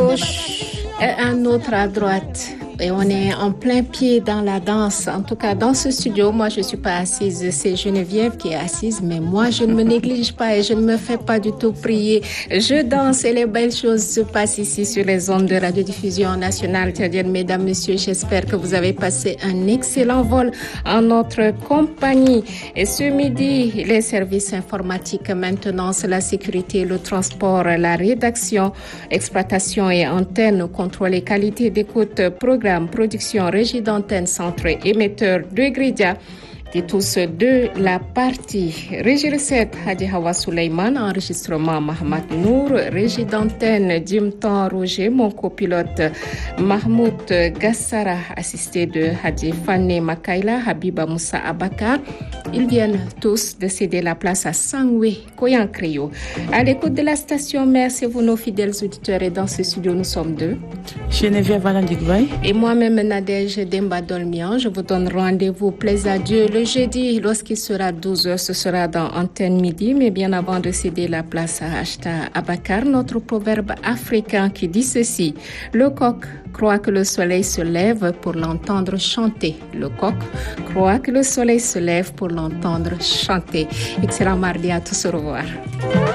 gauche et un autre à droite. Et on est en plein pied dans la danse. En tout cas, dans ce studio, moi, je suis pas assise. C'est Geneviève qui est assise, mais moi, je ne me néglige pas et je ne me fais pas du tout prier. Je danse et les belles choses se passent ici sur les ondes de radiodiffusion nationale. Mesdames, messieurs, j'espère que vous avez passé un excellent vol en notre compagnie. Et ce midi, les services informatiques, maintenance, la sécurité, le transport, la rédaction, exploitation et antenne, contrôle et qualité d'écoute, programme, production, régie d'antenne, centre émetteur de Grédia. Et tous de la partie. Régie recette, Hadi Hawa Suleiman, enregistrement Mahmoud Nour, régie d'antenne Jimtan Roger, mon copilote Mahmoud Gassara, assisté de Hadi Fanny Makaila, Habiba Moussa Abakar. Ils viennent tous de céder la place à Sangwe, Koyankrio. À l'écoute de la station, merci vous nos fidèles auditeurs et dans ce studio, nous sommes deux. Geneviève Valandigbaye. Et moi-même, Nadège Demba Dolmian, je vous donne rendez-vous, plaise à Dieu, le jeudi, lorsqu'il sera 12h, ce sera dans Antenne Midi, mais bien avant de céder la place à Ashta Abakar, notre proverbe africain qui dit ceci: le coq croit que le soleil se lève pour l'entendre chanter. Le coq croit que le soleil se lève pour l'entendre chanter. Excellent mardi à tous, au revoir.